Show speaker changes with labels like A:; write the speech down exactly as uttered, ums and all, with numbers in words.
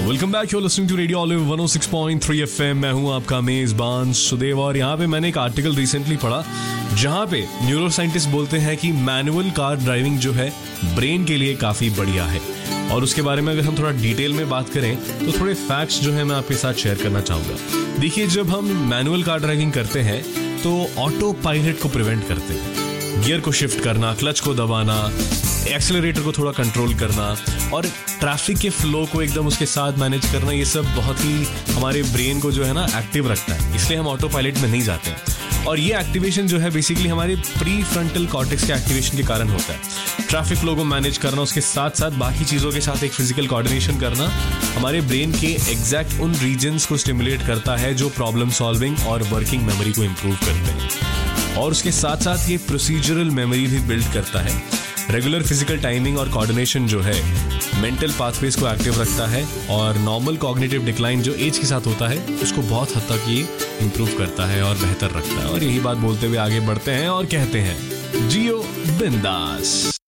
A: Welcome back, you are listening to radio olive one O six point three FM. मैं हूं आपका मेजबान सुदेव और यहाँ पे मैंने एक आर्टिकल रिसेंटली पढ़ा जहाँ पे न्यूरो साइंटिस्ट बोलते हैं कि मैनुअल कार ड्राइविंग जो है ब्रेन के लिए काफ़ी बढ़िया है। और उसके बारे में अगर हम थोड़ा डिटेल में बात करें तो थोड़े फैक्ट्स जो है मैं आपके साथ शेयर करना चाहूँगा। देखिए, जब हम मैनुअल कार ड्राइविंग करते हैं तो ऑटो पायलट को प्रिवेंट करते हैं। गियर को शिफ्ट करना, क्लच को दबाना, एक्सेलरेटर को थोड़ा कंट्रोल करना और ट्रैफिक के फ्लो को एकदम उसके साथ मैनेज करना, ये सब बहुत ही हमारे ब्रेन को जो है ना एक्टिव रखता है। इसलिए हम ऑटो पायलट में नहीं जाते हैं। और ये एक्टिवेशन जो है बेसिकली हमारे प्री फ्रंटल कॉर्टेक्स के एक्टिवेशन के कारण होता है। ट्रैफिक फ्लो को मैनेज करना, उसके साथ साथ बाकी चीज़ों के साथ एक फिजिकल कोऑर्डिनेशन करना हमारे ब्रेन के एग्जैक्ट उन रीजन्स को स्टिमुलेट करता है जो प्रॉब्लम सॉल्विंग और वर्किंग मेमोरी को इम्प्रूव करते हैं। और उसके साथ साथ ये प्रोसीजरल मेमोरी भी बिल्ड करता है। रेगुलर फिजिकल टाइमिंग और कोऑर्डिनेशन जो है मेंटल पाथवेज को एक्टिव रखता है और नॉर्मल कॉग्निटिव डिक्लाइन जो एज के साथ होता है उसको बहुत हद तक ये इम्प्रूव करता है और बेहतर रखता है। और यही बात बोलते हुए आगे बढ़ते हैं और कहते हैं जियो बिंदास।